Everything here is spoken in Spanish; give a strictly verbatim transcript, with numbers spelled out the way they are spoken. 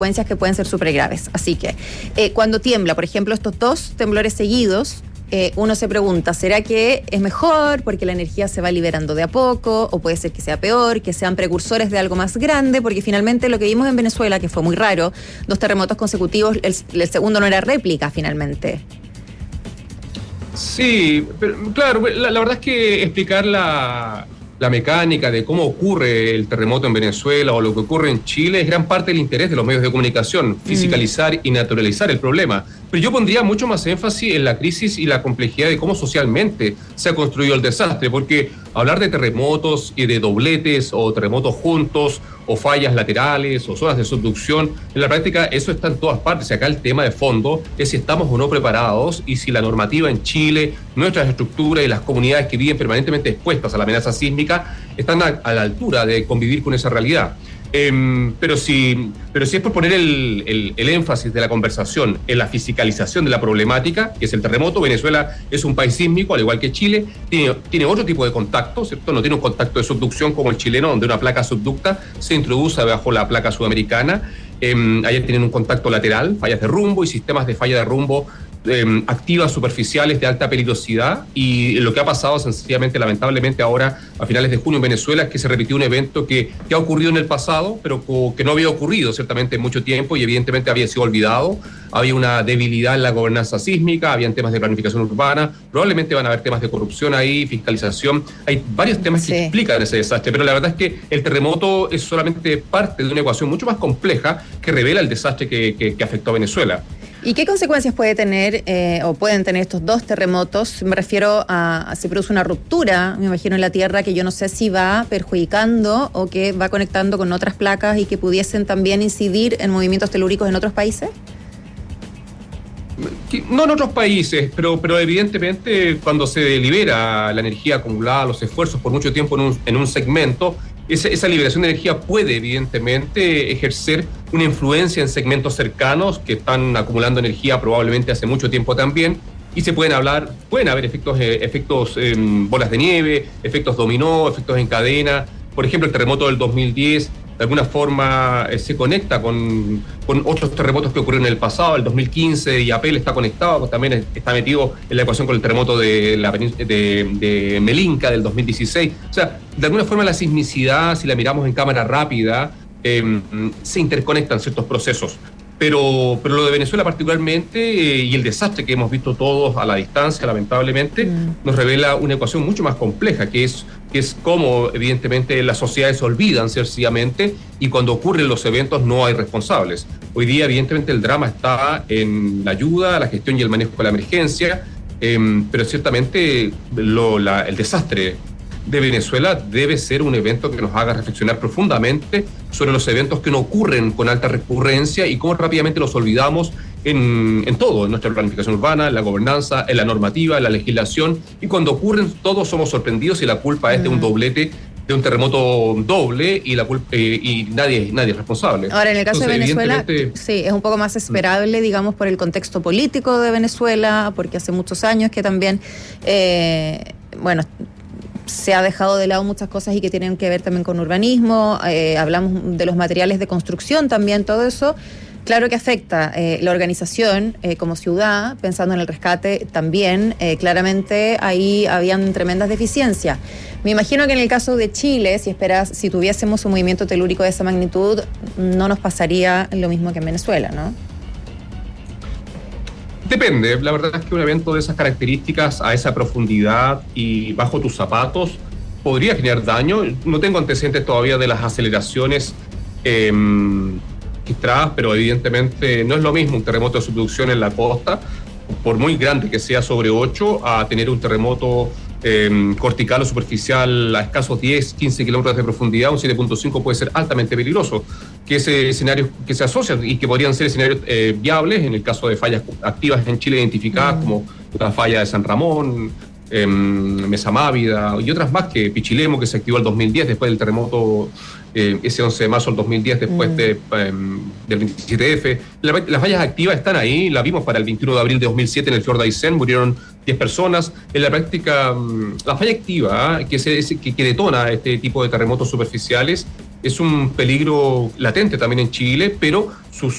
consecuencias que pueden ser súper graves. Así que eh, cuando tiembla, por ejemplo, estos dos temblores seguidos, eh, uno se pregunta, ¿será que es mejor porque la energía se va liberando de a poco? ¿O puede ser que sea peor, que sean precursores de algo más grande? Porque finalmente lo que vimos en Venezuela, que fue muy raro, dos terremotos consecutivos, el, el segundo no era réplica finalmente. Sí, pero claro, la, la verdad es que explicar la... la mecánica de cómo ocurre el terremoto en Venezuela o lo que ocurre en Chile es gran parte del interés de los medios de comunicación, fiscalizar mm. y naturalizar el problema. Pero yo pondría mucho más énfasis en la crisis y la complejidad de cómo socialmente se ha construido el desastre, porque hablar de terremotos y de dobletes o terremotos juntos o fallas laterales o zonas de subducción, en la práctica eso está en todas partes. Acá el tema de fondo es si estamos o no preparados y si la normativa en Chile, nuestras estructuras y las comunidades que viven permanentemente expuestas a la amenaza sísmica están a, a la altura de convivir con esa realidad. Eh, pero, si, pero si es por poner el, el, el énfasis de la conversación en la fiscalización de la problemática, que es el terremoto, Venezuela es un país sísmico, al igual que Chile, tiene, tiene otro tipo de contacto, ¿cierto? No tiene un contacto de subducción como el chileno, donde una placa subducta se introduce bajo la placa sudamericana. Eh, allá tienen un contacto lateral, fallas de rumbo y sistemas de falla de rumbo Eh, activas superficiales de alta peligrosidad, y lo que ha pasado sencillamente, lamentablemente ahora a finales de junio en Venezuela, es que se repitió un evento que, que ha ocurrido en el pasado, pero que no había ocurrido ciertamente en mucho tiempo y evidentemente había sido olvidado. Había una debilidad en la gobernanza sísmica, habían temas de planificación urbana, probablemente van a haber temas de corrupción ahí, fiscalización, hay varios temas que sí explican ese desastre, pero la verdad es que el terremoto es solamente parte de una ecuación mucho más compleja que revela el desastre que, que, que afectó a Venezuela. ¿Y qué consecuencias puede tener eh, o pueden tener estos dos terremotos? Me refiero a, a se produce una ruptura, me imagino, en la Tierra, que yo no sé si va perjudicando o que va conectando con otras placas y que pudiesen también incidir en movimientos telúricos en otros países. No en otros países, pero, pero evidentemente cuando se libera la energía acumulada, los esfuerzos por mucho tiempo en un, en un segmento, esa, esa liberación de energía puede evidentemente ejercer una influencia en segmentos cercanos que están acumulando energía probablemente hace mucho tiempo también, y se pueden hablar, pueden haber efectos, eh, efectos eh, bolas de nieve, efectos dominó, efectos en cadena. Por ejemplo, el terremoto del dos mil diez de alguna forma eh, se conecta con, con otros terremotos que ocurrieron en el pasado. El dos mil quince, Yapel está conectado, también está metido en la ecuación con el terremoto de, la, de, de Melinka del dos mil dieciséis. O sea, de alguna forma la sismicidad, si la miramos en cámara rápida, eh, se interconectan ciertos procesos. Pero, pero lo de Venezuela particularmente, eh, y el desastre que hemos visto todos a la distancia, lamentablemente, mm. nos revela una ecuación mucho más compleja, que es, que es cómo, evidentemente, las sociedades se olvidan sencillamente, y cuando ocurren los eventos no hay responsables. Hoy día, evidentemente, el drama está en la ayuda, la gestión y el manejo de la emergencia, eh, pero ciertamente lo, la, el desastre de Venezuela debe ser un evento que nos haga reflexionar profundamente sobre los eventos que no ocurren con alta recurrencia y cómo rápidamente los olvidamos en, en todo, en nuestra planificación urbana, en la gobernanza, en la normativa, en la legislación, y cuando ocurren todos somos sorprendidos y la culpa es de un doblete, de un terremoto doble, y la culpa, eh, y nadie, nadie es responsable. Ahora, en el caso Entonces, de Venezuela, sí, es un poco más esperable, digamos, por el contexto político de Venezuela, porque hace muchos años que también, eh, bueno, se ha dejado de lado muchas cosas y que tienen que ver también con urbanismo, eh, hablamos de los materiales de construcción también, todo eso, claro que afecta. Eh, la organización eh, como ciudad, pensando en el rescate también, eh, claramente ahí habían tremendas deficiencias. Me imagino que en el caso de Chile, si esperas, si tuviésemos un movimiento telúrico de esa magnitud, no nos pasaría lo mismo que en Venezuela, ¿no? Depende, la verdad es que un evento de esas características, a esa profundidad y bajo tus zapatos, podría generar daño. No tengo antecedentes todavía de las aceleraciones eh, registradas, pero evidentemente no es lo mismo un terremoto de subducción en la costa, por muy grande que sea, sobre ocho, a tener un terremoto eh, cortical o superficial a escasos diez, quince kilómetros de profundidad. Un siete punto cinco puede ser altamente peligroso, que ese escenario que se asocian y que podrían ser escenarios eh, viables en el caso de fallas activas en Chile identificadas, mm. como la falla de San Ramón, eh, Mesa Mávida y otras más, que Pichilemu, que se activó el dos mil diez después del terremoto, eh, ese once de marzo del dos mil diez, después mm. de, eh, del veintisiete efe. La, las fallas activas están ahí, la vimos para el veintiuno de abril de dos mil siete en el fiordo Aysén, murieron diez personas. En la práctica, la falla activa, ¿eh? que, se, que, que detona este tipo de terremotos superficiales, es un peligro latente también en Chile, pero sus